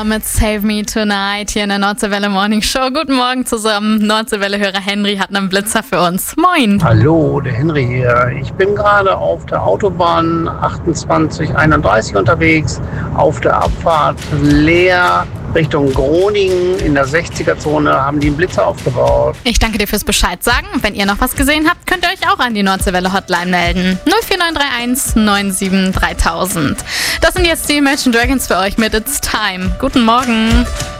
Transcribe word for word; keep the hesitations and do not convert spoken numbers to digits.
Mit Save Me Tonight hier in der Nordseewelle Morning Show. Guten Morgen zusammen. Nordseewelle-Hörer Henry hat einen Blitzer für uns. Moin. Hallo, der Henry hier. Ich bin gerade auf der Autobahn achtundzwanzig einunddreißig unterwegs, auf der Abfahrt leer Richtung Groningen in der sechziger-Zone haben die einen Blitzer aufgebaut. Ich danke dir fürs Bescheid sagen. Wenn ihr noch was gesehen habt, könnt ihr euch auch an die Nordseewelle Hotline melden. null vier neun drei eins neun sieben dreitausend. Das sind jetzt die Imagine Dragons für euch mit It's Time. Guten Morgen.